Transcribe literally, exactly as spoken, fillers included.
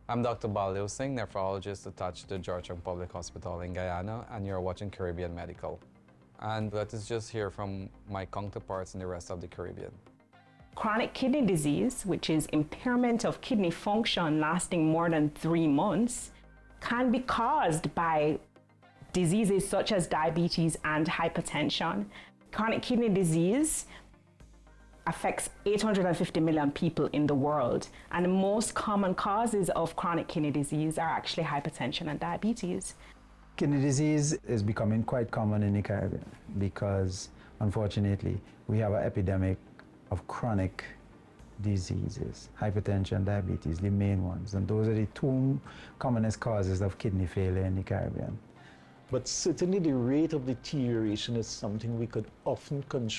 I'm Doctor Baldev Singh, nephrologist attached to Georgetown Public Hospital in Guyana, and you're watching Caribbean Medical. And let us just hear from my counterparts in the rest of the Caribbean. Chronic kidney disease, which is impairment of kidney function lasting more than three months, can be caused by diseases such as diabetes and hypertension. Chronic kidney disease affects eight hundred fifty million people in the world, and the most common causes of chronic kidney disease are actually hypertension and diabetes. Kidney disease is becoming quite common in the Caribbean because, unfortunately, we have an epidemic of chronic diseases, hypertension, diabetes, the main ones, and those are the two commonest causes of kidney failure in the Caribbean. But certainly the rate of deterioration is something we could often control.